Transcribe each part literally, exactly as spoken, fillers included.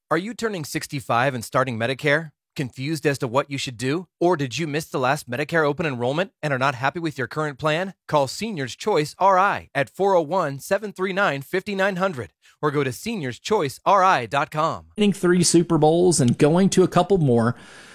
Are you turning sixty-five and starting Medicare? Confused as to what you should do? Or did you miss the last Medicare open enrollment and are not happy with your current plan? Call Seniors Choice R I at four oh one, seven three nine, five nine zero zero or go to seniors choice r i dot com. Winning three Super Bowls and going to a couple more,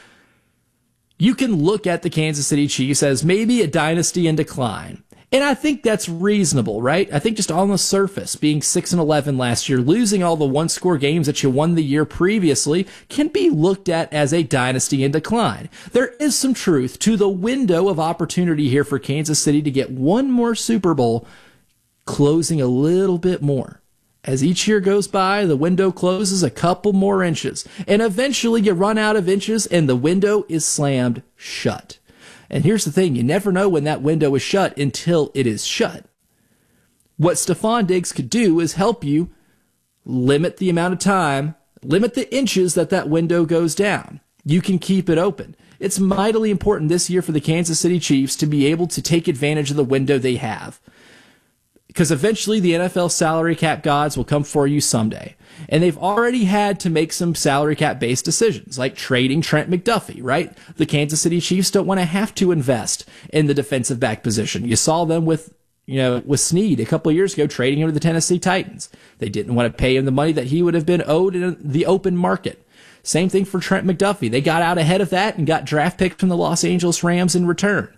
you can look at the Kansas City Chiefs as maybe a dynasty in decline. And I think that's reasonable, right? I think just on the surface, being six and eleven last year, losing all the one-score games that you won the year previously, can be looked at as a dynasty in decline. There is some truth to the window of opportunity here for Kansas City to get one more Super Bowl, closing a little bit more. As each year goes by, the window closes a couple more inches, and eventually you run out of inches and the window is slammed shut. And here's the thing, you never know when that window is shut until it is shut. What Stefon Diggs could do is help you limit the amount of time, limit the inches that that window goes down. You can keep it open. It's mightily important this year for the Kansas City Chiefs to be able to take advantage of the window they have. Because eventually the N F L salary cap gods will come for you someday. And they've already had to make some salary cap based decisions, like trading Trent McDuffie, right? The Kansas City Chiefs don't want to have to invest in the defensive back position. You saw them with, you know, with Snead a couple of years ago, trading him to the Tennessee Titans. They didn't want to pay him the money that he would have been owed in the open market. Same thing for Trent McDuffie. They got out ahead of that and got draft picks from the Los Angeles Rams in return.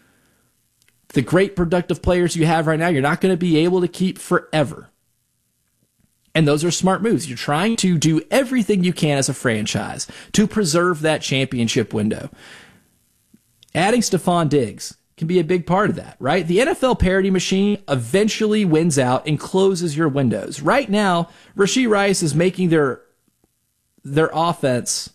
The great productive players you have right now, you're not going to be able to keep forever. And those are smart moves. You're trying to do everything you can as a franchise to preserve that championship window. Adding Stefon Diggs can be a big part of that, right? The N F L parity machine eventually wins out and closes your windows. Right now, Rashee Rice is making their, their offense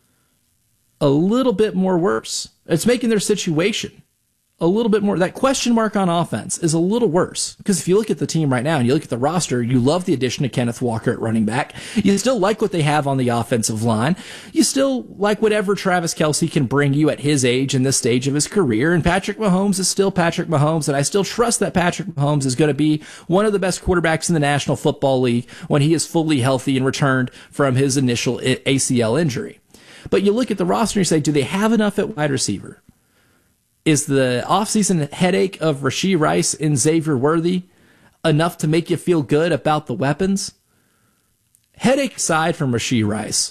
a little bit more worse. It's making their situation a little bit more. That question mark on offense is a little worse, because if you look at the team right now and you look at the roster, you love the addition of Kenneth Walker at running back. You still like what they have on the offensive line. You still like whatever Travis Kelce can bring you at his age and this stage of his career. And Patrick Mahomes is still Patrick Mahomes, and I still trust that Patrick Mahomes is going to be one of the best quarterbacks in the National Football League when he is fully healthy and returned from his initial A C L injury. But you look at the roster and you say, do they have enough at wide receiver? Is the offseason headache of Rashee Rice and Xavier Worthy enough to make you feel good about the weapons? Headache aside from Rashee Rice,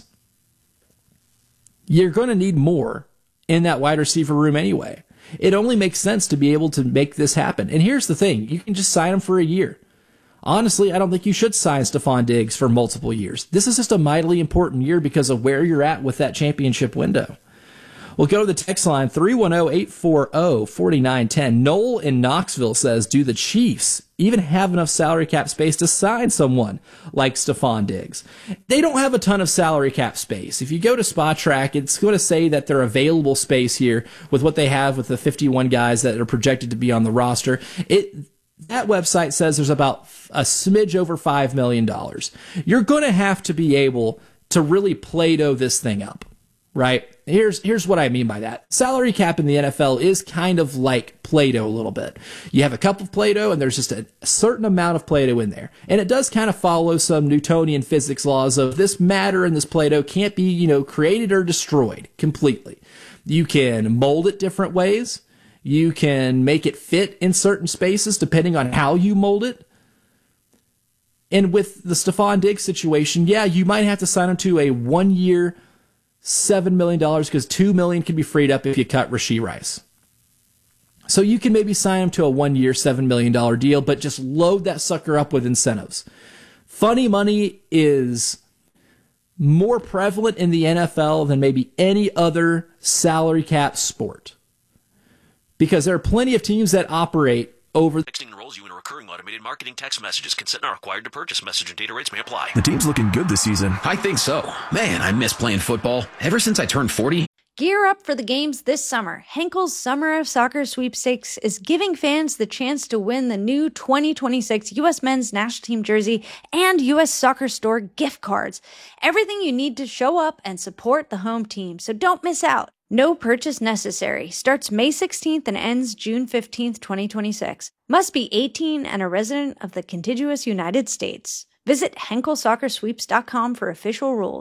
you're going to need more in that wide receiver room anyway. It only makes sense to be able to make this happen. And here's the thing, you can just sign him for a year. Honestly, I don't think you should sign Stefon Diggs for multiple years. This is just a mightily important year because of where you're at with that championship window. We'll go to the text line, three one zero, eight four zero, four nine one zero. Noel in Knoxville says, do the Chiefs even have enough salary cap space to sign someone like Stefon Diggs? They don't have a ton of salary cap space. If you go to SpotTrack, it's going to say that their available space here with what they have with the fifty-one guys that are projected to be on the roster, it that website says there's about a smidge over five million dollars. You're going to have to be able to really Play-Doh this thing up. Right? Here's here's what I mean by that. Salary cap in the N F L is kind of like Play-Doh a little bit. You have a cup of Play-Doh, and there's just a certain amount of Play-Doh in there. And it does kind of follow some Newtonian physics laws of this matter in this Play-Doh can't be, you know, created or destroyed completely. You can mold it different ways. You can make it fit in certain spaces depending on how you mold it. And with the Stefon Diggs situation, yeah, you might have to sign him to a one-year seven million dollars because two million dollars can be freed up if you cut Rashee Rice. So you can maybe sign him to a one-year seven million dollars deal, but just load that sucker up with incentives. Funny money is more prevalent in the N F L than maybe any other salary cap sport, because there are plenty of teams that operate over. Texting enrolls you in a recurring automated marketing text messages. Consent not required to purchase. Message and data rates may apply. The team's looking good this season. I think so. Man, I miss playing football. Ever since I turned forty. Gear up for the games this summer. Henkel's Summer of Soccer Sweepstakes is giving fans the chance to win the new twenty twenty-six U S Men's National Team jersey and U S Soccer Store gift cards. Everything you need to show up and support the home team, so don't miss out. No purchase necessary. Starts May sixteenth and ends June fifteenth, twenty twenty-six. Must be eighteen and a resident of the contiguous United States. Visit Henkel Soccer Sweeps dot com for official rules.